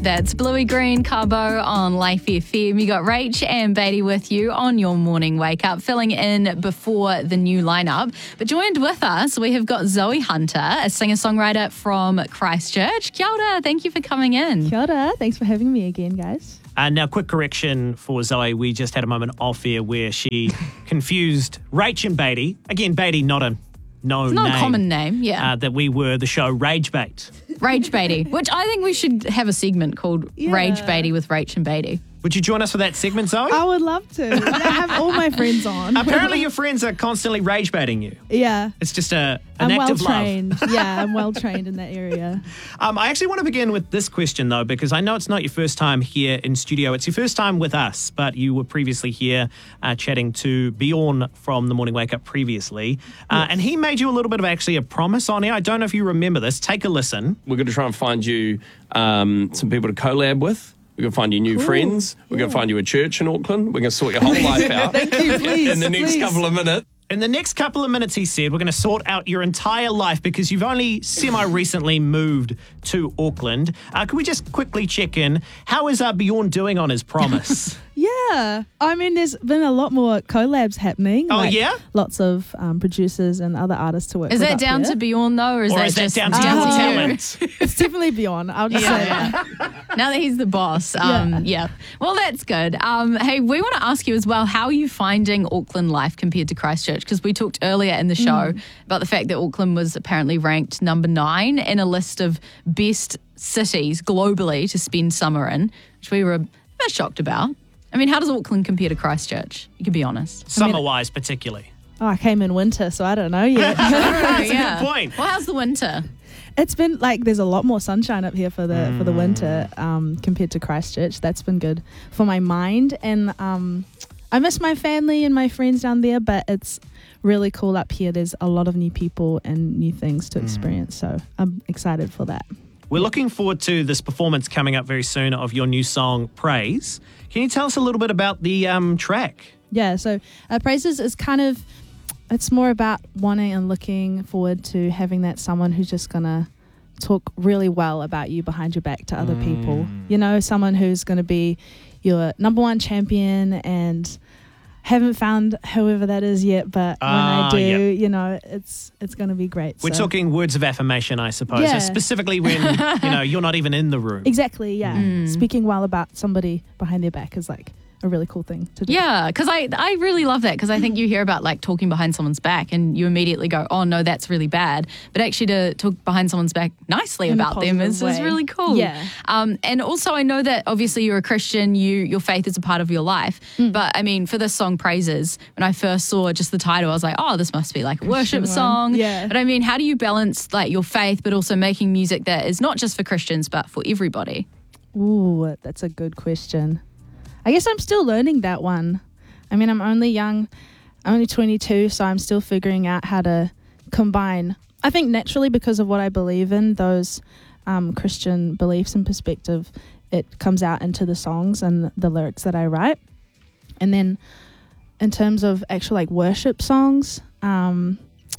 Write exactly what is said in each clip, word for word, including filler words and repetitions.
That's Bluey Green Carbo on Life F M. You got Rach and Beatty with you on your morning wake up, filling in before the new lineup. But joined with us, we have got Zoe Hunter, a singer-songwriter from Christchurch. Kia ora, thank you for coming in. Kia ora, thanks for having me again, guys. Uh, now, quick correction for Zoe. We just had a moment off air where she confused Rach and Beatty. Again, Beatty, not a no It's not name, a common name, yeah. Uh, that we were the show Rage Bait. Rage Beatty, which I think we should have a segment called Yeah. Rage Beatty with Rach and Beatty. Would you join us for that segment, Zoe? I would love to. I have all my friends on. Apparently your friends are constantly rage baiting you. Yeah. It's just a, an I'm act well of love. trained. Yeah, I'm well trained in that area. Um, I actually want to begin with this question, though, because I know it's not your first time here in studio. It's your first time with us, but you were previously here uh, chatting to Bjorn from The Morning Wake Up previously. Uh, Yes. And he made you a little bit of actually a promise on air. I don't know if you remember this. Take a listen. We're going to try and find you um, some people to collab with. We're going to find you new Cool. friends. We're going to find you a church in Auckland. We're going to sort your whole life out. Thank you, please. In the next please. couple of minutes. In the next couple of minutes, he said, we're going to sort out your entire life because you've only semi-recently moved to Auckland. Uh, can we just quickly check in? How is uh, Bjorn doing on his promise? Yeah. I mean, there's been a lot more collabs happening. Oh, like yeah? Lots of um, producers and other artists to work Is with that up down here. to Bjorn, though, or is or that is that just down to down your to you? talent? It's definitely beyond. I'll just say that. Now that he's the boss. Um, yeah. Well, that's good. Um, hey, we want to ask you as well, how are you finding Auckland life compared to Christchurch? Because we talked earlier in the show Mm. about the fact that Auckland was apparently ranked number nine in a list of best cities globally to spend summer in, which we were a bit shocked about. I mean, how does Auckland compare to Christchurch? You can be honest. Summer-wise, particularly. Oh, I came in winter, so I don't know yet. That's a good point. Well, how's the winter? It's been like there's a lot more sunshine up here for the for the winter um, compared to Christchurch. That's been good for my mind, and um, I miss my family and my friends down there. But it's really cool up here. There's a lot of new people and new things to experience. So I'm excited for that. We're looking forward to this performance coming up very soon of your new song, Praise. Can you tell us a little bit about the um, track? Yeah. So uh, Praises is kind of it's more about wanting and looking forward to having that someone who's just gonna talk really well about you behind your back to other people. You know, someone who's going to be your number one champion, and haven't found whoever that is yet, but when Ah, I do, yep. you know, it's it's going to be great. We're So- talking words of affirmation, I suppose, Yeah. specifically when you know you're not even in the room. Exactly, yeah. Speaking well about somebody behind their back is like a really cool thing to do. Yeah, because I, I really love that, because I think you hear about like talking behind someone's back and you immediately go, oh no, that's really bad. But actually to talk behind someone's back nicely In a about them is, positive is way. really cool. Yeah. Um, and also I know that obviously you're a Christian, you your faith is a part of your life. Mm. But I mean, for this song Praises, when I first saw just the title, I was like, oh, this must be like a worship one. song. Yeah. But I mean, how do you balance like your faith but also making music that is not just for Christians but for everybody? Ooh, that's a good question. I guess I'm still learning that one. I mean, I'm only young, I'm only twenty-two, so I'm still figuring out how to combine. I think naturally, because of what I believe in, those um, Christian beliefs and perspective, it comes out into the songs and the lyrics that I write. And then in terms of actual like worship songs, um,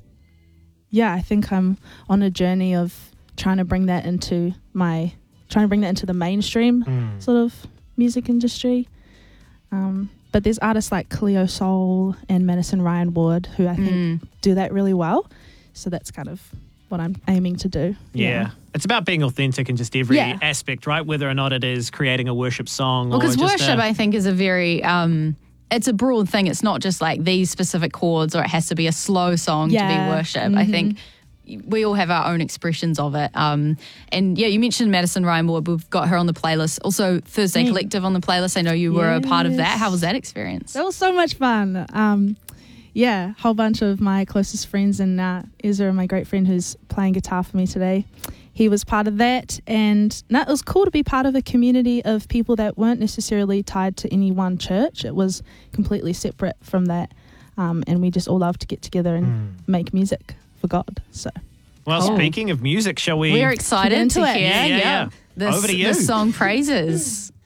yeah, I think I'm on a journey of trying to bring that into my, trying to bring that into the mainstream Mm. sort of music industry. Um, but there's artists like Cleo Soul and Madison Ryan Ward who I think Mm. do that really well. So that's kind of what I'm aiming to do. Yeah. It's about being authentic in just every Yeah. aspect, right? Whether or not it is creating a worship song Well, or because just worship, a, I think, is a very, um, it's a broad thing. It's not just like these specific chords or it has to be a slow song to Yeah. be worship. I think we all have our own expressions of it. Um, and yeah, you mentioned Madison Ryan Ward. We've got her on the playlist. Also, Thursday Mm. Collective on the playlist. I know you were a part of that. Yes. How was that experience? That was so much fun. Um, yeah, a whole bunch of my closest friends and uh, Ezra, my great friend who's playing guitar for me today, he was part of that. And no, it was cool to be part of a community of people that weren't necessarily tied to any one church. It was completely separate from that. Um, and we just all love to get together and make music for God. So Well, Cool. speaking of music, shall we? We're excited into to it. hear Yeah, yeah, yeah, yeah. This, Over to you. this song Praises.